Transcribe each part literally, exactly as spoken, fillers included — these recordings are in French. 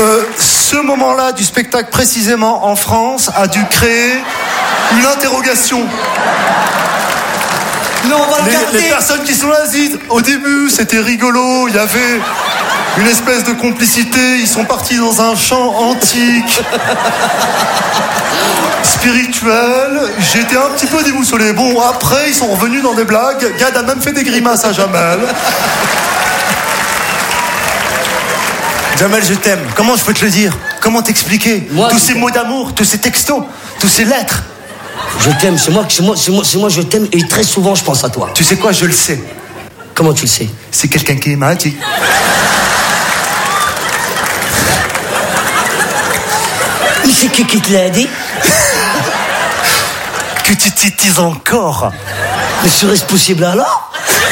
Euh, ce moment-là du spectacle, précisément en France, a dû créer une interrogation. Non, on va les, regarder. les personnes qui sont là disent, au début, c'était rigolo, il y avait une espèce de complicité, ils sont partis dans un chant antique, spirituel, j'étais un petit peu déboussolé. Bon, après, ils sont revenus dans des blagues, Gad a même fait des grimaces à Jamel. Jamel, je t'aime. Comment je peux te le dire? Comment t'expliquer? Moi, tous je... ces mots d'amour, tous ces textos, tous ces lettres. Je t'aime, c'est moi, c'est moi, c'est moi, c'est moi, je t'aime et très souvent je pense à toi. Tu sais quoi, je le sais. Comment tu le sais? C'est quelqu'un qui m'a dit. Et c'est qui qui te l'a dit? Que tu titises encore. Mais serait-ce possible alors?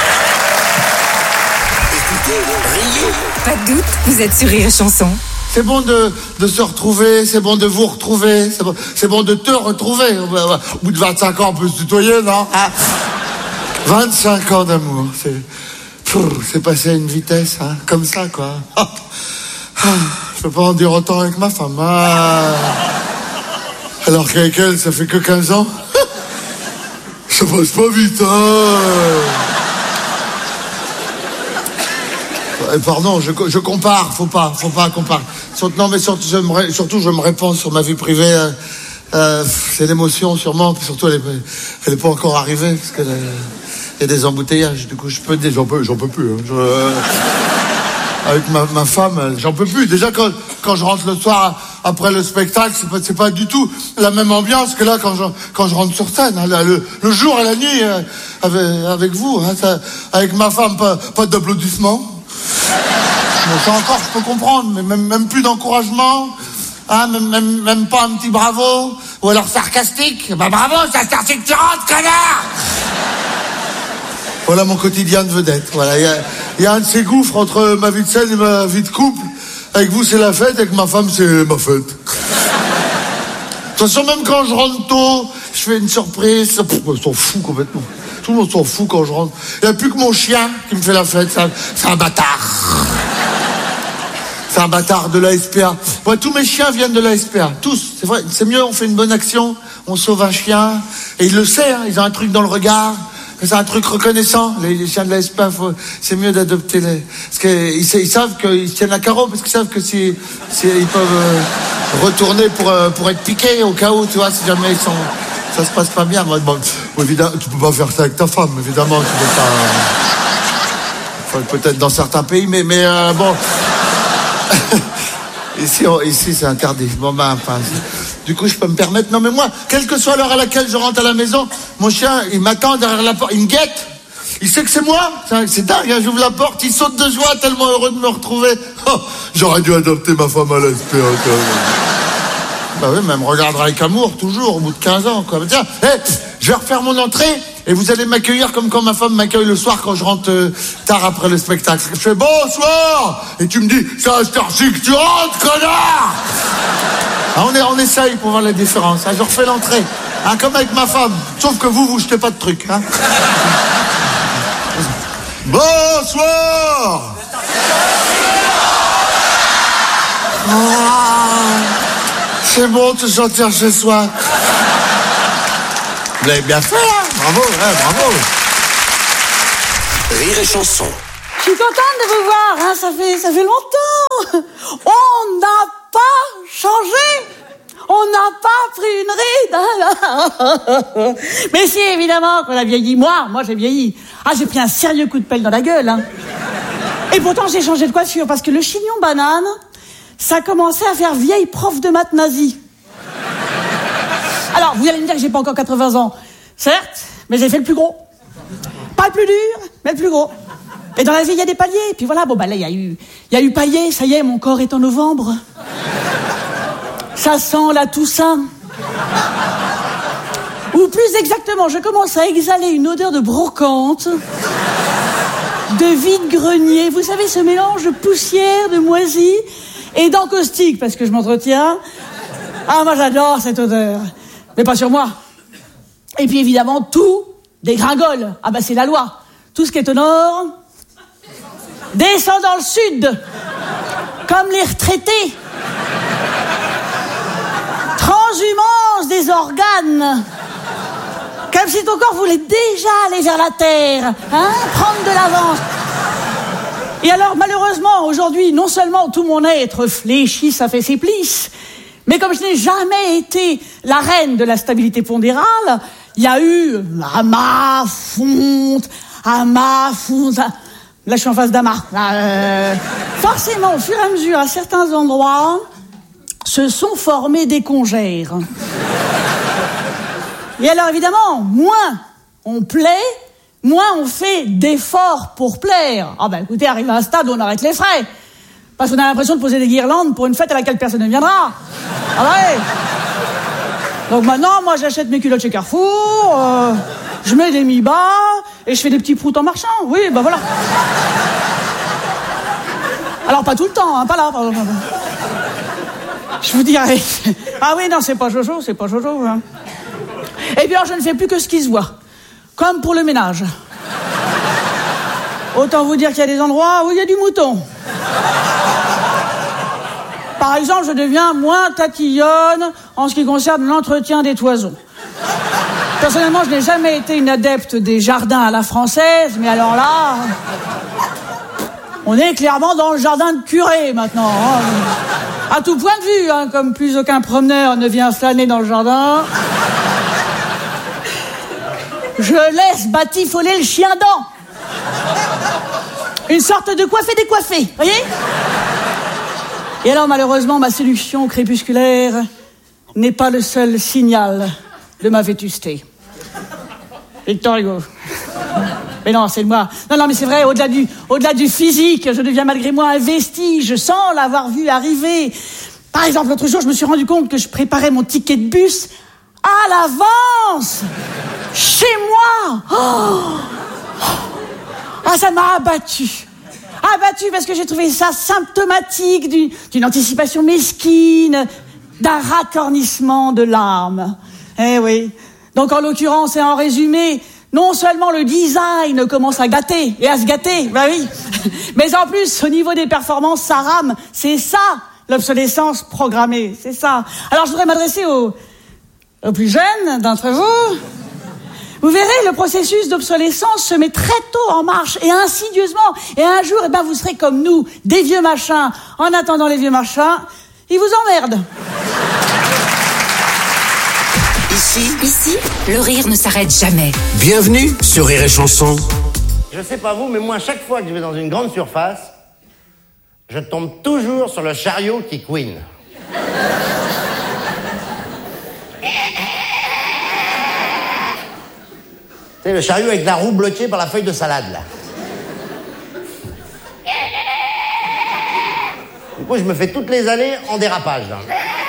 Pas de doute, vous êtes sur Rire et Chanson. C'est bon de, de se retrouver, c'est bon de vous retrouver, c'est bon, c'est bon de te retrouver. Au bout de vingt-cinq ans, on peut se tutoyer, non? Ah. vingt-cinq ans d'amour, c'est... Pff, c'est passé à une vitesse, hein, comme ça, quoi. Ah. Ah. Je peux pas en dire autant avec ma femme. Ah. Alors qu'avec elle, ça fait que quinze ans. Ça passe pas vite, hein. Pardon, je, je compare, faut pas, faut pas comparer. Surtout, non, mais surtout je, me, surtout, je me réponds sur ma vie privée. Euh, euh, c'est l'émotion, sûrement. Puis surtout, elle est, elle est pas encore arrivée parce qu'il y a des embouteillages. Du coup, je peux dire, j'en peux, j'en peux plus. Hein. Je, euh, avec ma, ma femme, j'en peux plus. Déjà, quand, quand je rentre le soir après le spectacle, c'est pas, c'est pas du tout la même ambiance que là quand je, quand je rentre sur scène. Hein, là, le, le jour et la nuit, euh, avec, avec vous, hein, ça, avec ma femme, pas, pas d'applaudissements. Bon, ça encore, je peux comprendre, mais même, même plus d'encouragement, hein, même, même, même pas un petit bravo, ou alors sarcastique. Bah bravo, ça c'est que tu rentres, connard. Voilà mon quotidien de vedette. Voilà, il y a, y a un de ces gouffres entre ma vie de scène et ma vie de couple. Avec vous, c'est la fête, avec ma femme, c'est ma fête. De toute façon, même quand je rentre tôt, je fais une surprise. Pff, on s'en fout complètement. Tout le monde s'en fout quand je rentre. Il n'y a plus que mon chien qui me fait la fête. C'est un, c'est un bâtard. C'est un bâtard de l'A S P A. Moi, tous mes chiens viennent de l'A S P A. Tous. C'est vrai. C'est mieux, on fait une bonne action. On sauve un chien. Et ils le savent, hein, ils ont un truc dans le regard. C'est un truc reconnaissant. Les, les chiens de l'A S P A, faut, c'est mieux d'adopter les... Parce qu'ils ils savent qu'ils se tiennent à carreau, parce qu'ils savent que si, si ils peuvent euh, retourner pour, euh, pour être piqués au cas où, tu vois, si jamais ils sont... Ça se passe pas bien. Moi, bon, évidemment, tu peux pas faire ça avec ta femme, évidemment. Tu peux pas... Enfin, peut-être dans certains pays, mais, mais euh, bon... ici, on, ici, c'est interdit. Bon, ben, enfin... Du coup, je peux me permettre... Non, mais moi, quelle que soit l'heure à laquelle je rentre à la maison, mon chien, il m'attend derrière la porte. Il me guette. Il sait que c'est moi. C'est, c'est dingue, hein, j'ouvre la porte, il saute de joie, tellement heureux de me retrouver. Oh, j'aurais dû adopter ma femme à l'A S P A, quand même. Bah oui, mais elle me regardera avec amour, toujours, au bout de quinze ans, quoi. Tiens, hey, je vais refaire mon entrée, et vous allez m'accueillir comme quand ma femme m'accueille le soir quand je rentre euh, tard après le spectacle. Je fais bonsoir, et tu me dis, c'est à cette heure-ci que tu rentres, connard. Ah, on, est, on essaye pour voir la différence. Hein, je refais l'entrée, hein, comme avec ma femme. Sauf que vous, vous jetez pas de trucs. Hein. Bonsoir. Oh, c'est bon de se sentir chez soi. Vous l'avez bien fait, hein. Bravo, hein, bravo. Rire et Chanson. Je suis contente de vous voir, hein, ça fait, ça fait longtemps. On n'a pas changé. On n'a pas pris une ride. Mais si, évidemment, qu'on a vieilli. Moi, moi j'ai vieilli. Ah, j'ai pris un sérieux coup de pelle dans la gueule. Hein. Et pourtant, j'ai changé de coiffure parce que le chignon banane, ça commençait à faire vieille prof de maths nazie. Alors, vous allez me dire que j'ai pas encore quatre-vingts ans. Certes, mais j'ai fait le plus gros. Pas le plus dur, mais le plus gros. Et dans la vie, il y a des paliers. Et puis voilà, bon, bah là, il y a eu, il y a eu palier. Ça y est, mon corps est en novembre. Ça sent la Toussaint. Ou plus exactement, je commence à exhaler une odeur de brocante, de vide-grenier. Vous savez, ce mélange de poussière, de moisie et d'encaustique, parce que je m'entretiens. Ah, moi, j'adore cette odeur. Mais pas sur moi. Et puis, évidemment, tout dégringole. Ah, bah, c'est la loi. Tout ce qui est au nord descend dans le sud. Comme les retraités. transhumance des organes. Comme si ton corps voulait déjà aller vers la terre, hein, prendre de l'avance. Et alors, malheureusement, aujourd'hui, non seulement tout mon être fléchit, ça fait ses plisses, mais comme je n'ai jamais été la reine de la stabilité pondérale, il y a eu à ma fonte, à ma fonte. Là, je suis en face d'Ama. Euh, forcément, au fur et à mesure, à certains endroits, se sont formés des congères. Et alors, évidemment, moins on plaît, moins on fait d'efforts pour plaire. Ah ben, écoutez, arrive à un stade où on arrête les frais. Parce qu'on a l'impression de poser des guirlandes pour une fête à laquelle personne ne viendra. Ah ouais. Donc maintenant, moi, j'achète mes culottes chez Carrefour, euh, je mets des mi-bas, et je fais des petits proutes en marchant. Oui, ben voilà. Alors, pas tout le temps, hein, pas là. Pardon, pardon. Je vous dirais... Ah oui, non, c'est pas Jojo, c'est pas Jojo. Hein. Et puis alors, je ne fais plus que ce qui se voit. Comme pour le ménage. Autant vous dire qu'il y a des endroits où il y a du mouton. Par exemple, je deviens moins tatillonne en ce qui concerne l'entretien des toisons. Personnellement, je n'ai jamais été une adepte des jardins à la française, mais alors là... On est clairement dans le jardin de curé, maintenant. Hein. À tout point de vue, hein, comme plus aucun promeneur ne vient flâner dans le jardin. Je laisse batifoler le chien dent. Une sorte de coiffé décoiffé, voyez? Et alors, malheureusement, ma séduction crépusculaire n'est pas le seul signal de ma vétusté. Victor Hugo. Mais non, c'est moi. Non, non, mais c'est vrai, au-delà du, au-delà du physique, je deviens malgré moi un vestige sans l'avoir vu arriver. Par exemple, l'autre jour, je me suis rendu compte que je préparais mon ticket de bus à l'avance. Chez moi. Oh. Ah, ça m'a abattu. Abattu parce que j'ai trouvé ça symptomatique d'une, d'une anticipation mesquine, d'un racornissement de l'âme. Eh oui. Donc, en l'occurrence et en résumé, non seulement le design commence à gâter, et à se gâter, bah oui, mais en plus, au niveau des performances, ça rame. C'est ça, l'obsolescence programmée, c'est ça. Alors, je voudrais m'adresser aux, aux plus jeunes d'entre vous. Vous verrez, le processus d'obsolescence se met très tôt en marche, et insidieusement. Et un jour, eh ben, vous serez comme nous, des vieux machins. En attendant les vieux machins, ils vous emmerdent. Ici, ici, le rire ne s'arrête jamais. Bienvenue sur Rire et Chanson. Je sais pas vous, mais moi, chaque fois que je vais dans une grande surface, je tombe toujours sur le chariot qui couine. Tu sais, le chariot avec la roue bloquée par la feuille de salade, là. Du coup, je me fais toutes les allées en dérapage, là.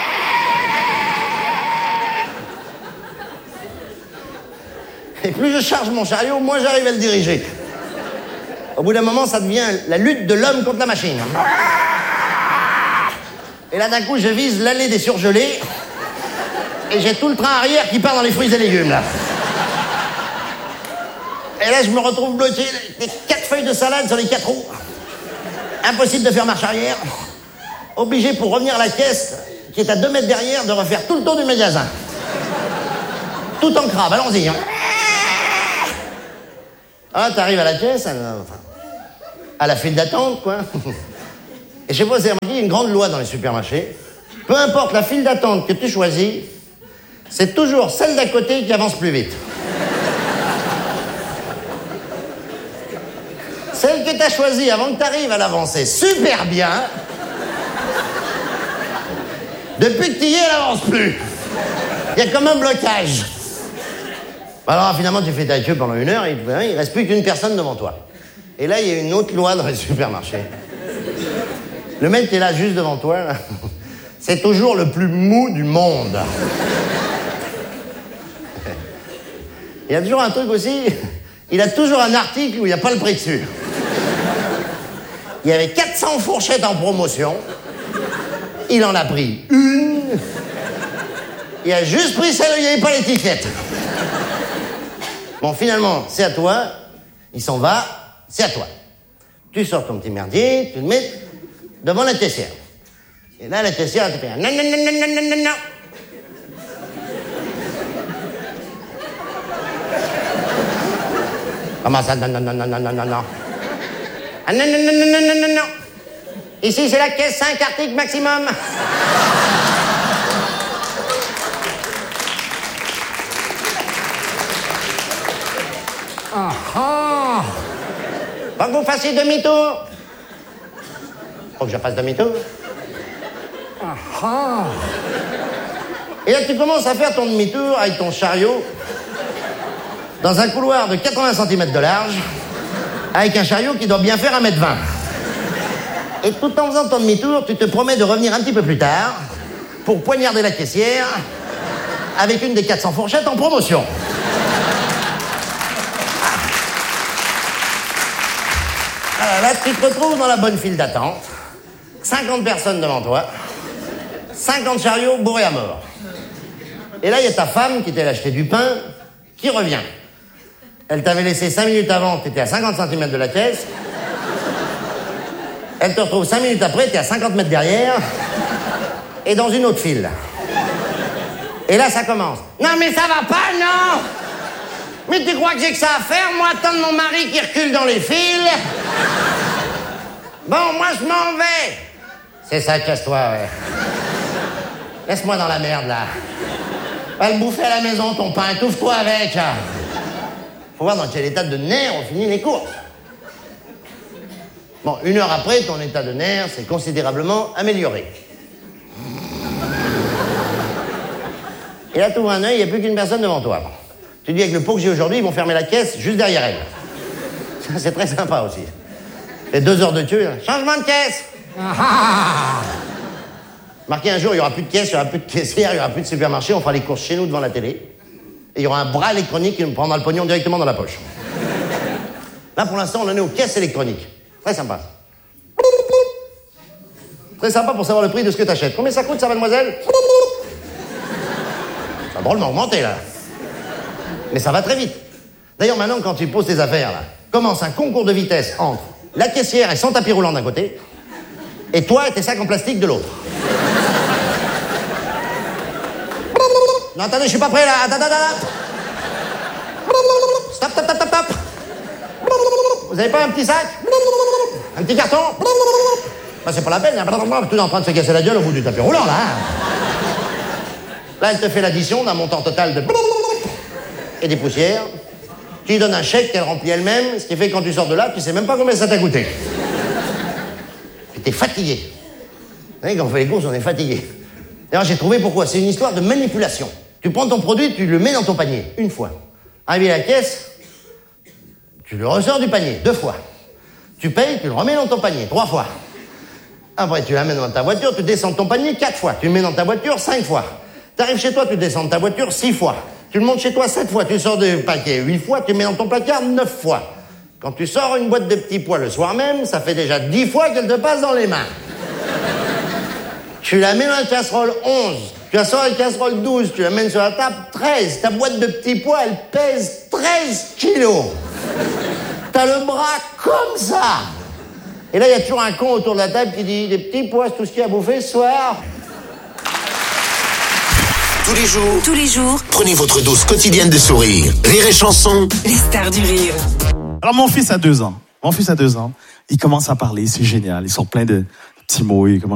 Et plus je charge mon chariot, moins j'arrive à le diriger. Au bout d'un moment, ça devient la lutte de l'homme contre la machine. Et là, d'un coup, je vise l'allée des surgelés. Et j'ai tout le train arrière qui part dans les fruits et légumes, là. Et là, je me retrouve bloqué, les quatre feuilles de salade sur les quatre roues. Impossible de faire marche arrière. Obligé, pour revenir à la caisse, qui est à deux mètres derrière, de refaire tout le tour du magasin. Tout en crabe, allons-y. Hein. Ah, t'arrives à la caisse, à la, enfin, à la file d'attente, quoi. Et je sais pas, c'est remarqué, il y a une grande loi dans les supermarchés. Peu importe la file d'attente que tu choisis, c'est toujours celle d'à côté qui avance plus vite. Celle que t'as choisie avant que t'arrives à l'avancer super bien, depuis que t'y es, elle avance plus. Il y a comme un blocage. Alors finalement, tu fais ta queue pendant une heure et il ne reste plus qu'une personne devant toi. Et là, il y a une autre loi dans les supermarchés. Le mec qui est là juste devant toi, là, c'est toujours le plus mou du monde. Il y a toujours un truc aussi, il a toujours un article où il n'y a pas le prix dessus. Il y avait quatre cents fourchettes en promotion. Il en a pris une. Il a juste pris celle où il n'y avait pas l'étiquette. Bon, finalement, c'est à toi. Il s'en va, c'est à toi. Tu sors ton petit merdier, tu le mets devant la caissière. Et là, la caissière, elle te fait un non, non, non, non, non, non, non. Comment ça, non, non, non, non, non, non, non, non. Ah non, non, non, non, non, non, non, non. Ici, c'est la caisse, cinq articles maximum. Ah ah. Faut que vous fassiez demi-tour. Faut que je fasse demi-tour. Ah ah. Et là, tu commences à faire ton demi-tour avec ton chariot dans un couloir de quatre-vingts centimètres de large avec un chariot qui doit bien faire un mètre vingt. Et tout en faisant ton demi-tour, tu te promets de revenir un petit peu plus tard pour poignarder la caissière avec une des quatre cents fourchettes en promotion. Alors là, tu te retrouves dans la bonne file d'attente, cinquante personnes devant toi, cinquante chariots bourrés à mort. Et là, il y a ta femme qui t'allait acheter du pain, qui revient. Elle t'avait laissé cinq minutes avant, t'étais à cinquante centimètres de la caisse. Elle te retrouve cinq minutes après, t'es à cinquante mètres derrière, et dans une autre file. Et là, ça commence. Non, mais ça va pas, non! Mais tu crois que j'ai que ça à faire, moi, attendre mon mari qui recule dans les files? Bon, moi, je m'en vais. C'est ça, casse-toi, ouais. Laisse-moi dans la merde, là. Va le bouffer à la maison, ton pain, étouffe-toi avec. Faut voir dans quel état de nerfs on finit les courses. Bon, une heure après, ton état de nerfs s'est considérablement amélioré. Et là, tu ouvres un œil, il n'y a plus qu'une personne devant toi. Tu dis, avec le pot que j'ai aujourd'hui, ils vont fermer la caisse juste derrière elle. Ça, c'est très sympa aussi. Et deux heures de queue, là. Changement de caisse. Marqué un jour, il n'y aura plus de caisse, il n'y aura plus de caissière, il n'y aura plus de supermarché, on fera les courses chez nous devant la télé. Et il y aura un bras électronique qui nous prendra le pognon directement dans la poche. Là, pour l'instant, on en est aux caisses électroniques. Très sympa. Très sympa pour savoir le prix de ce que tu achètes. Combien ça coûte, ça, mademoiselle? Ça a drôlement augmenté, là. Mais ça va très vite. D'ailleurs, maintenant, quand tu poses tes affaires, là, commence un concours de vitesse entre la caissière et son tapis roulant d'un côté, et toi et tes sacs en plastique de l'autre. Non, attendez, je suis pas prêt, là. Attends, attends, attends. Stop, stop, stop, stop, stop. Vous avez pas un petit sac? Un petit carton? Bah, c'est pas la peine, hein. Tout est en train de se casser la gueule au bout du tapis roulant, là. Là, elle te fait l'addition d'un montant total de... et des poussières. Tu lui donnes un chèque qu'elle remplit elle-même, ce qui fait que quand tu sors de là, tu sais même pas combien ça t'a coûté. Et t'es fatigué. Vous savez, quand on fait les courses, on est fatigué. D'ailleurs, j'ai trouvé pourquoi. C'est une histoire de manipulation. Tu prends ton produit, tu le mets dans ton panier, une fois. Arrivé à la caisse, tu le ressors du panier, deux fois. Tu payes, tu le remets dans ton panier, trois fois. Après, tu l'amènes dans ta voiture, tu descends de ton panier quatre fois. Tu le mets dans ta voiture cinq fois. T'arrives chez toi, tu descends de ta voiture six fois. Tu le montes chez toi sept fois. Tu sors du paquet huit fois, tu le mets dans ton placard neuf fois. Quand tu sors une boîte de petits pois le soir même, ça fait déjà dix fois qu'elle te passe dans les mains. Tu la mets dans la casserole onze. Tu la sors dans la casserole douze. Tu la mets sur la table treize. Ta boîte de petits pois, elle pèse treize kilos. T'as le bras comme ça. Et là, il y a toujours un con autour de la table qui dit « Des petits pois, c'est tout ce qu'il y a à bouffer ce soir ?» Tous les jours, Tous les jours, prenez votre dose quotidienne de sourire. Rire et chanson. les stars du rire. Alors, mon fils a deux ans. Mon fils a deux ans. Il commence à parler, c'est génial. Ils sont pleins de petits mots. Il commence